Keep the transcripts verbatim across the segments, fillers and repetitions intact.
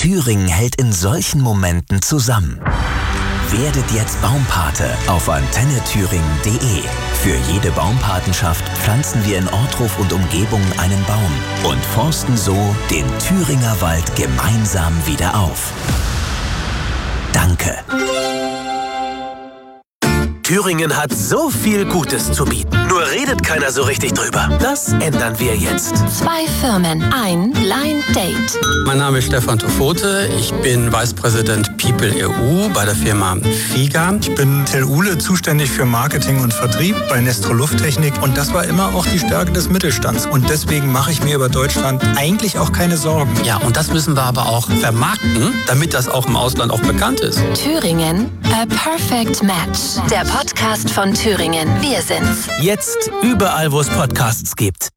Thüringen hält in solchen Momenten zusammen. Werdet jetzt Baumpate auf antenne thüringen punkt de. Für jede Baumpatenschaft pflanzen wir in Ortruf und Umgebung einen Baum und forsten so den Thüringer Wald gemeinsam wieder auf. Danke. Thüringen hat so viel Gutes zu bieten. Nur redet keiner so richtig drüber. Das ändern wir jetzt. Zwei Firmen, ein Blind Date. Mein Name ist Stefan Tofote. Ich bin Vice President People E U bei der Firma Figa. Ich bin Till Uhle, zuständig für Marketing und Vertrieb bei Nestro Lufttechnik. Und das war immer auch die Stärke des Mittelstands. Und deswegen mache ich mir über Deutschland eigentlich auch keine Sorgen. Ja, und das müssen wir aber auch vermarkten, damit das auch im Ausland auch bekannt ist. Thüringen, a perfect match. Der Podcast von Thüringen. Wir sind's. Jetzt überall, wo es Podcasts gibt.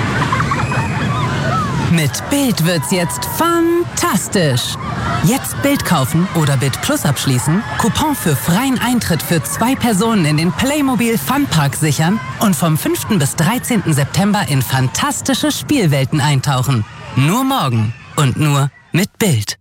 Mit Bild wird's jetzt fantastisch. Jetzt Bild kaufen oder Bild Plus abschließen, Coupon für freien Eintritt für zwei Personen in den Playmobil Funpark sichern und vom fünften bis dreizehnten September in fantastische Spielwelten eintauchen. Nur morgen und nur mit Bild.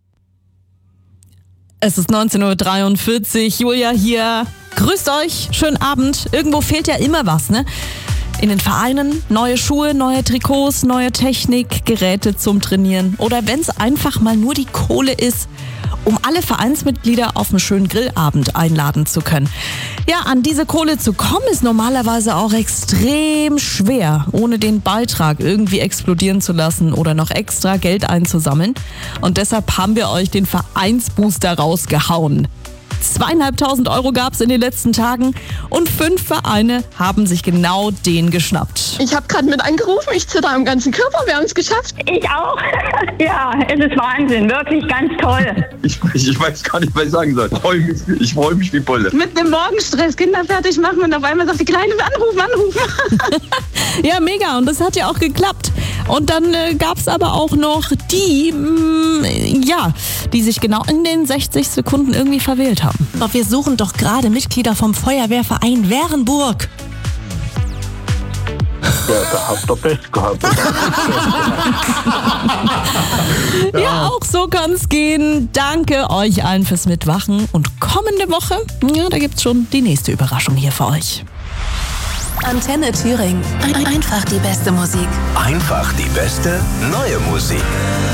Es ist neunzehn Uhr dreiundvierzig, Julia hier. Grüßt euch, schönen Abend. Irgendwo fehlt ja immer was, ne? In den Vereinen neue Schuhe, neue Trikots, neue Technik, Geräte zum Trainieren. Oder wenn es einfach mal nur die Kohle ist, um alle Vereinsmitglieder auf einen schönen Grillabend einladen zu können. Ja, an diese Kohle zu kommen ist normalerweise auch extrem schwer, ohne den Beitrag irgendwie explodieren zu lassen oder noch extra Geld einzusammeln. Und deshalb haben wir euch den Vereinsbooster rausgehauen. Zweieinhalbtausend Euro gab es in den letzten Tagen und fünf Vereine haben sich genau den geschnappt. Ich habe gerade mit angerufen, ich zitter am ganzen Körper, wir haben es geschafft. Ich auch. Ja, es ist Wahnsinn, wirklich ganz toll. Ich, ich weiß gar nicht, was ich sagen soll. Ich freue mich, ich freu mich wie Bolle. Mit dem Morgenstress, Kinder fertig machen und auf einmal sagt die Kleine, anrufen, anrufen. Ja, mega, und das hat ja auch geklappt. Und dann äh, gab es aber auch noch die, mh, ja, die sich genau in den sechzig Sekunden irgendwie verwählt haben. Aber wir suchen doch gerade Mitglieder vom Feuerwehrverein Werenburg. Ja, da habt ihr Pech gehabt. Ja, auch so kann's gehen. Danke euch allen fürs Mitwachen. Und kommende Woche, ja, da gibt's schon die nächste Überraschung hier für euch. Antenne Thüringen. Ein- Einfach die beste Musik. Einfach die beste neue Musik.